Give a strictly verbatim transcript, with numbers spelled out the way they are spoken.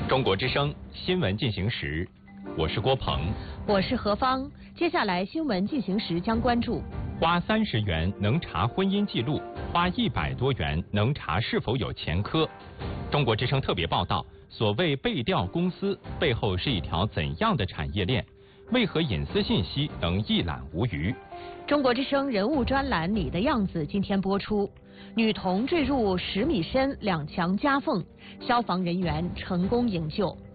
中国之声新闻进行时，我是郭鹏， 我是何芳。接下来新闻进行时将关注： 花三十元能查婚姻记录，花一百多元能查是否有前科。中国之声特别报道：所谓背调公司背后是一条怎样的产业链？为何隐私信息能一览无余？ 中国之声人物专栏《你的样子》今天播出。女童坠入十米深两墙夹缝，消防人员成功营救。